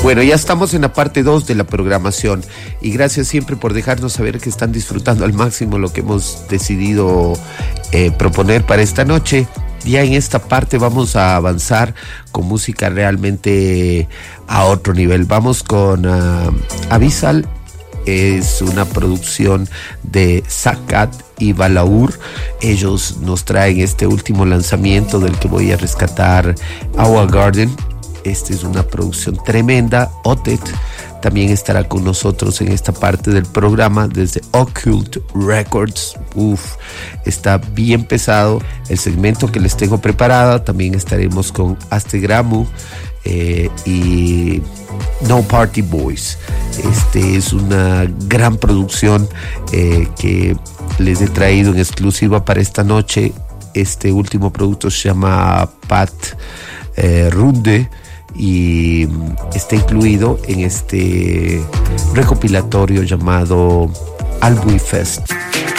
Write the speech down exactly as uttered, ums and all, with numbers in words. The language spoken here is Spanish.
Bueno, ya estamos en la parte dos de la programación y gracias siempre por dejarnos saber que están disfrutando al máximo lo que hemos decidido eh, proponer para esta noche. Ya en esta parte vamos a avanzar con música realmente a otro nivel. Vamos con uh, Abyssal. Es una producción de Sakat y Balaur. Ellos nos traen este último lanzamiento del que voy a rescatar, Our Garden. Esta es una producción tremenda. Otet también estará con nosotros en esta parte del programa desde Occult Records. Uf, está bien pesado el segmento que les tengo preparado. También estaremos con Astegramu eh, y No Party Boys. Este es una gran producción eh, que les he traído en exclusiva para esta noche. Este último producto se llama Pat eh, Runde y está incluido en este recopilatorio llamado Albui Fest.